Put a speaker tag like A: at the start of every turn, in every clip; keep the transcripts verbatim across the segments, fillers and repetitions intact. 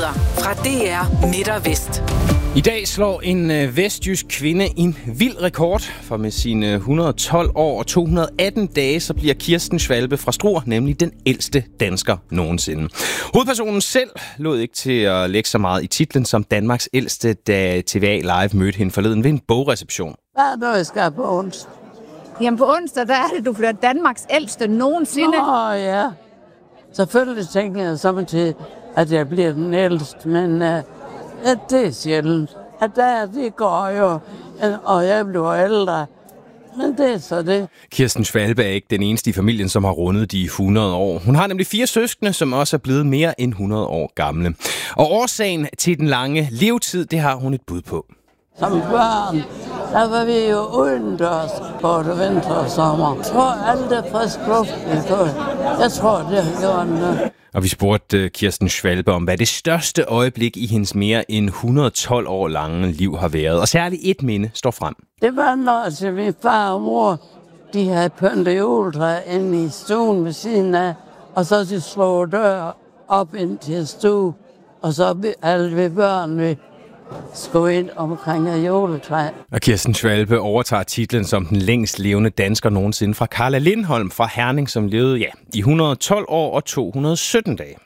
A: Nyheder fra D R Midt og Vest.
B: I dag slår en vestjysk kvinde en vild rekord, for med sine et hundrede og tolv år og to hundrede og atten dage, så bliver Kirsten Schwalbe fra Struer nemlig den ældste dansker nogensinde. Hovedpersonen selv lod ikke til at lægge så meget i titlen som Danmarks ældste, da T V A Live mødte hende forleden ved en bogreception.
C: Hvad er det, jeg skal på onsdag?
D: Jamen på onsdag, der er det, du bliver Danmarks ældste nogensinde.
C: Åh ja, selvfølgelig tænker jeg så til, at jeg bliver den ældste, men uh, ja, det er sjældent. At der, det går jo, og jeg bliver ældre. Men det er så det.
B: Kirsten Schwalbe er ikke den eneste i familien, som har rundet de hundrede år. Hun har nemlig fire søskende, som også er blevet mere end hundrede år gamle. Og årsagen til den lange levetid, det har hun et bud på.
C: Som børn, der var vi jo udendørs både vinter og sommer. Jeg tror, alt er frisk luft. Jeg tror, det har gjort noget.
B: Og vi spurgte Kirsten Schwalbe om, hvad det største øjeblik i hendes mere end et hundrede og tolv år lange liv har været. Og særligt et minde står frem.
C: Det var når til min far og mor, de havde pyntet juletræ inde i stuen ved siden af, og så de slog dør op ind til stue, og så alle vi børn, vi skulle ind omkring juletræ.
B: Og Kirsten Schwalbe overtager titlen som den længst levende dansker nogensinde fra Carla Lindholm fra Herning, som levede ja, i et hundrede og tolv år og to hundrede og sytten dage.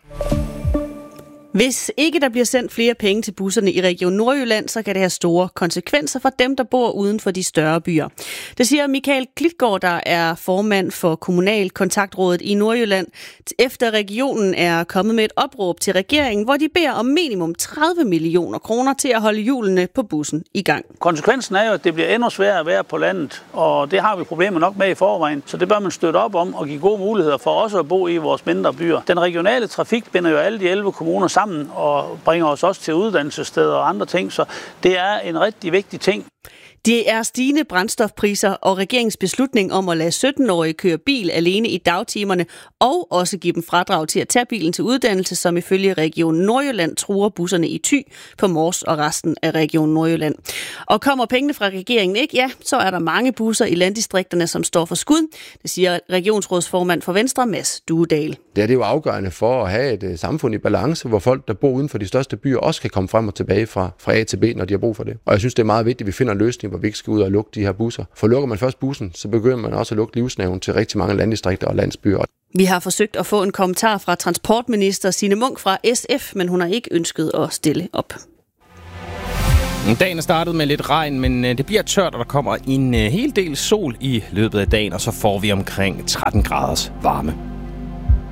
E: Hvis ikke der bliver sendt flere penge til busserne i Region Nordjylland, så kan det have store konsekvenser for dem, der bor uden for de større byer. Det siger Michael Klitgaard, der er formand for Kommunal Kontaktrådet i Nordjylland, efter regionen er kommet med et opråb til regeringen, hvor de beder om minimum tredive millioner kroner til at holde hjulene på bussen i gang.
F: Konsekvensen er jo, at det bliver endnu sværere at være på landet, og det har vi problemer nok med i forvejen, så det bør man støtte op om og give gode muligheder for også at bo i vores mindre byer. Den regionale trafik binder jo alle de elleve kommuner sammen og bringer os også til uddannelsessteder og andre ting, så det er en rigtig vigtig ting.
E: Det er stigende brændstofpriser og regeringens beslutning om at lade sytten-årige køre bil alene i dagtimerne og også give dem fradrag til at tage bilen til uddannelse, som ifølge Region Nordjylland truer busserne i Thy, på Mors og resten af Region Nordjylland. Og kommer pengene fra regeringen ikke, ja, så er der mange busser i landdistrikterne, som står for skud. Det siger regionsrådsformand for Venstre, Mads Duedal.
G: Det er det jo afgørende for at have et samfund i balance, hvor folk, der bor uden for de største byer, også kan komme frem og tilbage fra, fra A til B, når de har brug for det. Og jeg synes, det er meget vigtigt, at vi finder en løsning, hvor vi ikke skal ud og lukke de her busser. For lukker man først bussen, så begynder man også at lukke livsnerven til rigtig mange landdistrikter og landsbyer.
E: Vi har forsøgt at få en kommentar fra transportminister Signe Munk fra S F, men hun har ikke ønsket at stille op.
B: Dagen er startet med lidt regn, men det bliver tørt, og der kommer en hel del sol i løbet af dagen, og så får vi omkring tretten graders varme.